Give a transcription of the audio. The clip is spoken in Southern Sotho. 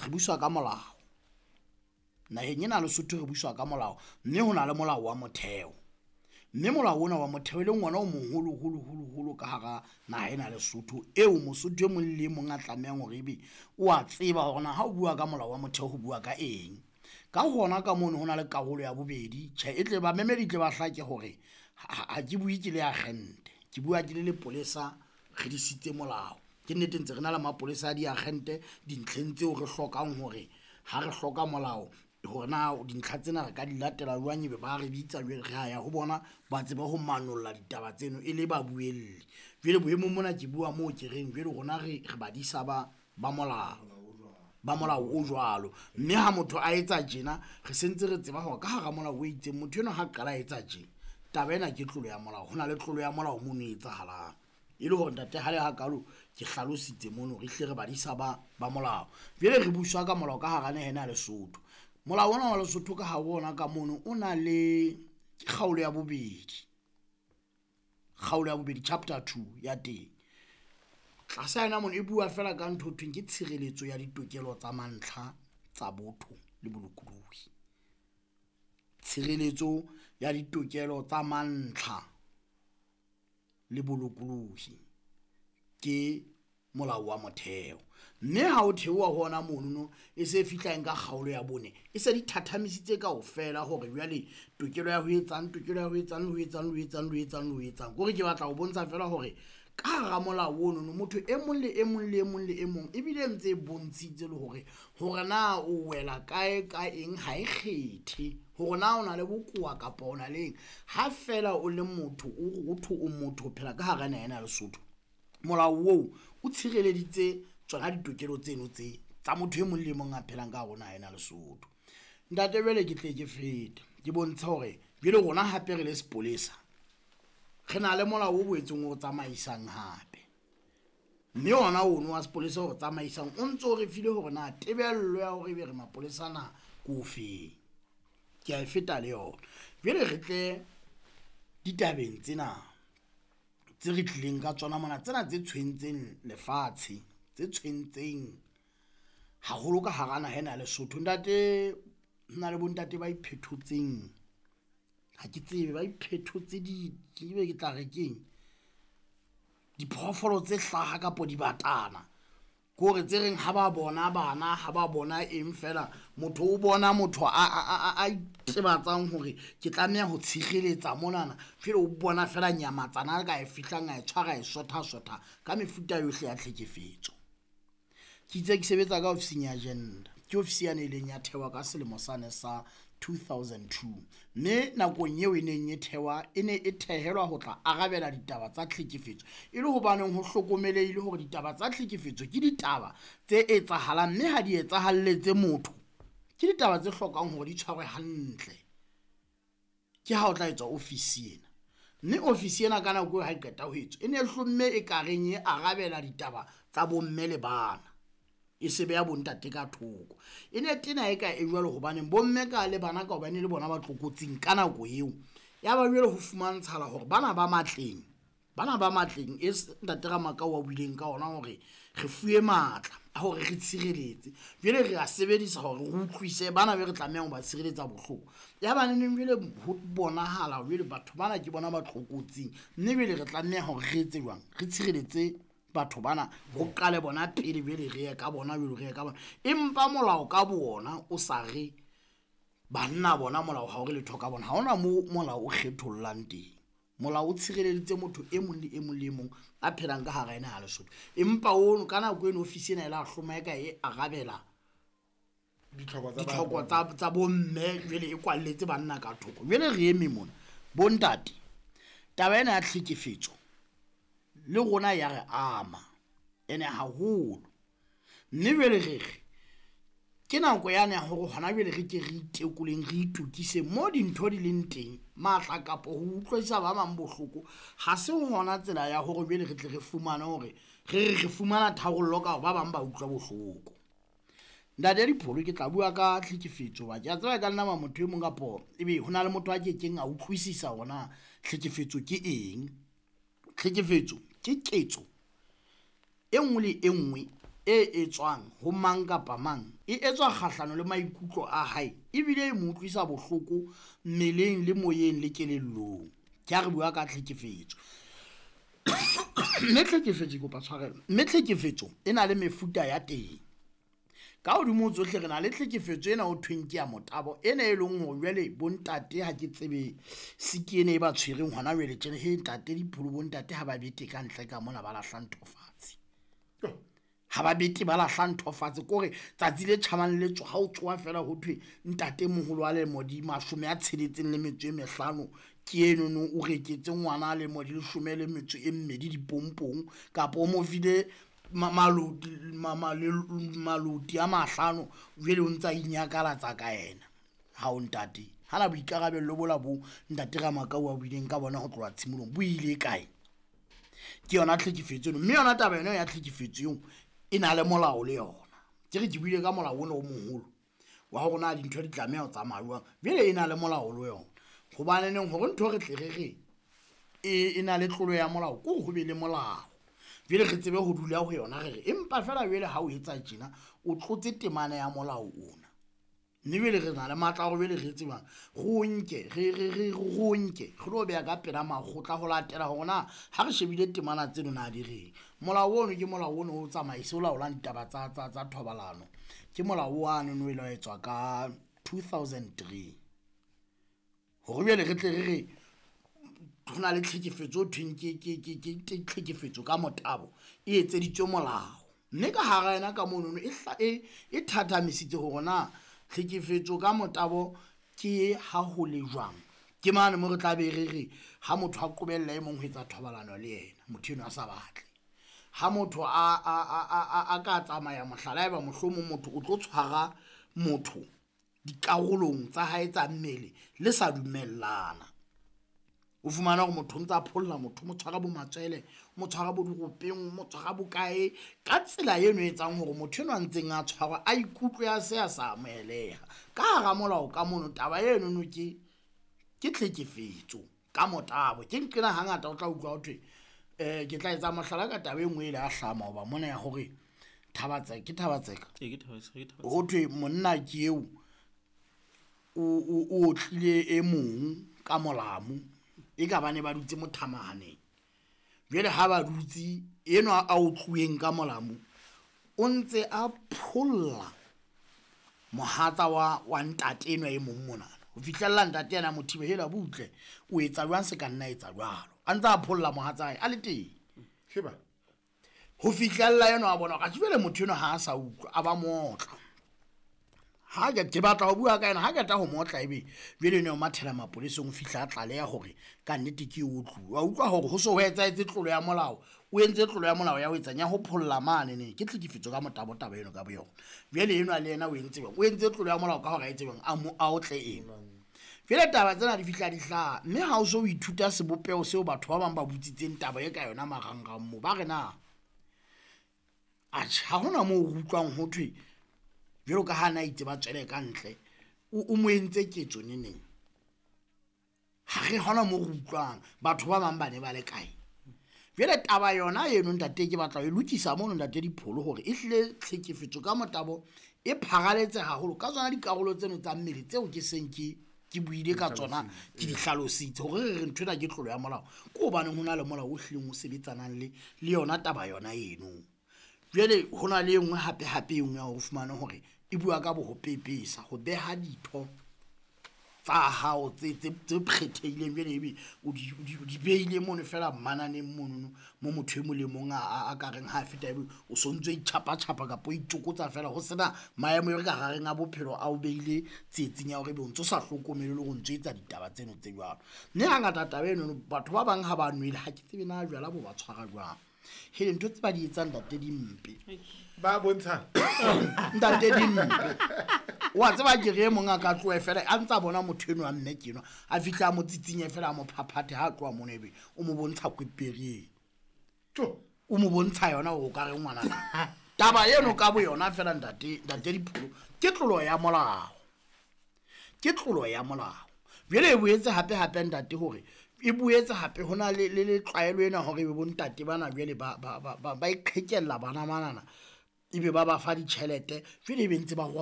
re busa ka molao naheng ena Lesotho re busa ka molao mme ho na le molao wa motheo mme molao ona wa motheo le ngwana o moholo ka hara naha ena Lesotho eo Mosotho e mong le mong a tlamehang hore ebe o a tseba hore na ha o bua ka molao wa motheo ho bua ka eng ka hona ka mono hona le karolo ya bobedi e tle ba memedi tle ba hlake hore ha ke bue ke le agente ke bua ke le lepolesa re disitse molao ke nnete ntse re na le mapolesa a di agente dintlheng tseo re hlokang hore ha re hloka molao hore na dintlha tsena re ka di latela jwang ebe ba re bitsa re ya ho bona ba tseba ho manolla ditaba tseno e le ba buelli jwale boemong mona ke bua moo ke reng jwale rona re badisa ba molao o jwalo mme ha motho a etsa tjena re sentse re tseba hore ka hara molao o itseng motho eno ha qala etsa tjena taba ena ke tlolo ya molao hona le tlolo ya molao mono e etsahalang e le hore ntate hale hakalo ke hlalositse mono re hle re badisa ba molao jwale re buswa ka molao ka hara nahena Lesotho molao ona wa Lesotho ka ha bona ka mono o na le kgaolo ya bobedi chapter 2 ya teng tlasa yona mono e bua fela ka ntho thweng ke tshireletso ya ditokelo tsa mantlha tsa botho le bolokolohi tshireletso ya ditokelo tsa mantlha le bolokolohi ke molao wa motheo mme ha o theowa hona mono e se fihla nka kgaolo ya bone e se di thathamisitse kaofela hore jwale tokelo ya ho etsang gore ke batla ho bontsha fela hore ka hara molao ono motho e mong le e mong ebile ntse e bontshitse le hore na o wela kae ka eng ha e kgethe hore na o na le bokoa kapa ona leng ha fela o le motho o motho phela ka hara nahena Lesotho molao wo o tshireleditse tsona ditokelo tseno tsa motho e mong le mong a phelang ka rona nahena Lesotho ntate jwale ke tle ke fete ke bontsha hore jwale rona hape re le sepolesa re na le molao o boetseng o tsamaisang hape mme ona ono wa sepolesa o tsamaisang o ntso re file hore na tebello ya hore be re mapolesa na ko feng ke a e feta le yona jwale re tle ditabeng tsena tse re tlileng ka tsona mona tsena tse tshwentseng lefatshe tse tshwentseng haholo ka hara nahena Lesotho ntate nna le bontate ba iphethotseng ha ke tsebe ba iphetotse ke tla re keng diphoofolo tse hlaha kapo di batana gore tse reng ha ba bona bana ha ba bona eng fela motho o bona motho a itebatsang hore ke tlameha ho tshireletsa monana fela o bona fela nyamatsana ka e fihlang a e tshwara e shotha ka mefuta yohle ya tlhekefetso ke itse ke sebetsa ka ofising ya agenda ke ofisi ya neleng ya thewa ka selemo sane sa 2002 mme nakong eo e neng e thewa e ne e thehelwa ho tla arabela ditaba tsa tlhekefetso e le hobaneng ho hlokomelehile hore ditaba tsa tlhekefetso ke ditaba tse etsahalang mme ha di etsahalletse motho ke ditaba tse hlokang hore di tshwarwe hantle ke ha o tla etswa ofisi ena mme ofisi ena ka nako ha e qeta ho etswa e ne hlomme e kareng e arabela ditaba tsa bomme le bana e sebe ya bontate ka thoko e ne tena e ka e jwalo hobaneng bomme ka le bana ka hobane le bona ba tlokotsing ka nako eo ya ba jwale ho fumantshala hore bana ba matleng e ntate Ramakau wa buileng ka ona hore re fuwe matla a hore re tshireletse jwale re a sebedisa hore re utlwise bana be re tlameha ho ba tshireletsa bohloko ya ba neng jwale ho bonahala jwale batho bana ke bona ba tlokotsing mme jwale re tlameha hore re etse jwang re tshireletse batho bana ho qale bona pele jwale re ka bona empa molao ka bona o sa re banna bona molao ha o re letho ka bona ha ona mo molao o kgethollang teng molao o tshireleditse motho e mong le e mong a phelang ka hara ena ha Lesotho empa ono kana go eno ofisi ena ela hloma eka e arabela ditlhoko tsa bomme jwale e kwalletse banna ka thoko jwale re eme mona bontate taba ena ya tlhekefetso le rona ya re ama ene haholo mme jwale re ke nako yane hore hona jwale re ke re itekoleng re itukise mo dintho di leng teng matla kapo ho utlwisa ba mang bohloko ha se hona tsela ya hore jwale re tle re fumana hore re fumana tharollo ka ba bang ba utlwa bohloko ntate Dipholo ke tla bua ka tlhekefetso ba ke a tseba ka nna motho e mong kapo ebe hona le motho a kekeng a utlwisisa hona tlhekefetso ke eng tlhekefetso ke ketso e nngwe le e nngwe e etswang ho mang kapa mang e etswa kgahlano le maikutlo a hae ebile e mo utlwisa bohloko mmeleng le moyeng le kelellong. Ke a re bua ka tlhekefetso. Mme tlhekefetso kopa tshwarelo. Mme tlhekefetso e na le mefuta ya teng. Ka hodimo tsohle re na le tlhekefetso ena ho thweng ke ya motabo ena e leng hore jwale bontate ha ke tsebe siki ene e ba tshwereng hona jwale tjena he ntate dipholo bontate ha ba bete ka ntle ka mona ba lahlang thofatse. Ha ba bete ba lahlang thofatse kore tsatsi le tjhabang le tswa ha o tswa fela ho thwe ntate moholo wa le modi 95 ke eno o reketse ngwana le modi 12 dipompong kapa o mo file maloti a mahlano jwale o ntsa inyakalatsa ka ena. Ha o ntate hana boikarabello bola bo ntate Ramakau a buileng ka bona ho tloha tshimolong bo ile kae? Ke yona tlhekefetso eno, mme yona taba yona ya tlhekefetso eo e na le molao le yona. Ke re ke buile ka molao ona o moholo wa hore na dintho di tlameha ho tsamaya jwale e na le molao le yona. Hobaneneng hore ntho re tle re e na le tlolo ya molao ko ho be le molao. Jwale re tsebe ho dula ho yona re empa fela jwale ha o etsa tjena o tlotse temana ya molao ona. Mme jwale re na le matla go jwale re tsebang go nke re lo beya ka pela makgotla ho latela hore na ha re shebile temana tseno na di reng. Molao ono ke molao ono o tsamaisa o laolang ditaba tsa thobalano. Ke molao ono no e laetswa ka 2003 hore jwale re tle re ho na le tlhekefetso ho thweng ke tlhekefetso ka motabo e etseditswe molao. Mme ka hara yena ka mono e thathamisitse hore na tlhekefetso ka motabo ke ha ho le jwang. Ke mane mo re tla be re ha motho a qobella e mong ho etsa thobalano le yena motho eno a sa batle. Ha motho a ka tsamaya mohlala eba mohlomong motho o tlo tshwara motho dikarolong tsa hae tsa mmele le sa dumellana. O fumana hore motho ntse a pholla motho mo tshwara bo matswele mo tshwara bo diropeng mo tshwara bokae ka tsela eno e etsang hore motho eno a ntseng a tshwarwa a ikutlwe a se a sa amoheleha ka hara molao ka mono. Taba eno no ke tlhekefetso ka motabo. Ke nqena hangata o tla utlwa ho thwe ke tla etsa mohlala ka taba e nngwe ile a hlama hoba mona ya hore Thabatseka ho thwe monna ke eo o tlile e mong ka molamo e ka bane ba dutse mothamane. Jwale ha ba dutse eno a utluweng ka molamo o ntse a pholla mohatsa wa ntate eno e mong mona ho fihlella ntate yana mothibe hela butle o etsa jwang se ka nna etsa jwalo a ntse a pholla mohatsa hae a le teng ho fihlella eno a bona ka jwale motho eno ha a sa utlwa a ba motla. Ha ke batla ho bua ka ena ha ke ta ho motla ebe jwale ne o mathela mapoleseng o fihla a tlaleha hore ka nnete ke wa utlwa hore ho so ho etsaetse tlolo ya molao o entse tlolo ya molao ya ho etsanya ho pholla mane ne ke tlhekefetso ka motabo taba eno ka boyona. Jwale eno a le yena o entse tlolo ya molao ka hore a etse beng a otle eno. Jwale taba tsena di fihla di hlaha mme ha o so o ithuta sebopeo seo batho ba bang ba butsitseng taba e ka yona marangrang mo ba re na ha hona moo o utlwang ho thwe jwalo ka hana itse ba tswele ka ntle o mo entse ketso neneng. Ha re hona mo re utlwang batho ba bang ba ne ba le kae. Jwale taba yona eno ntate ke batla ho lokisa mono ntate dipholo hore e hlile tlhekefetso ka motabo e pharaletse haholo ka tsona dikarolo tseno tsa mmele tseo ke seng ke buile ka tsona ke di hlalositse hore re ntho ena ke tlolo ya molao ke hobane hona le molao o hlileng o sebetsanang le yona taba yona eno. Jwale hona le engwe hape e nngwe ya ho fumana hore e bua ka bohopepesa ho beha ditho tsa hao tse kgethehileng jwale ebe o di beile mono fela mananeng mono mo motho e mo le mong a ka reng ha feta ebe o sontso itchapa kapa o itokotsa fela ho sena maemo e re ka gareng a bophelo a o beile tsietsing ya hore be o ntse o sa hlokomele le go ntse etsa ditaba tseno tse jwalo. Mme hangata taba eno batho ba bang ha ba nwele ha ke tsebe na jwala bo ba tshwara jwang he ntho tse ba di etsang ntate dimpe ba bontsha ntate dimpe wa tseba ke re mong a ka tloe fela a ntsa bona motho eno a mme ke no a fihla mo tsitsinye fela mo phaphate ha tloa mo nebe o mo bontsha kweperi o mo bontsha yona o ka re ngwana taba eno ka bo yona fela ntate dipholo ke tlolo ya molao jwale e boetse hape ntate hore e boetse hape hona le tlwaelo ena hore be bontate bana jwale ba iqhekella bana manana ebe ba ba fa ditjhelete jwale e be ntse ba